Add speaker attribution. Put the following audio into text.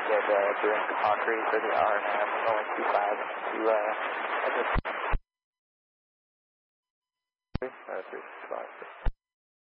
Speaker 1: get doing concrete for the RNM, going 25 to, 365.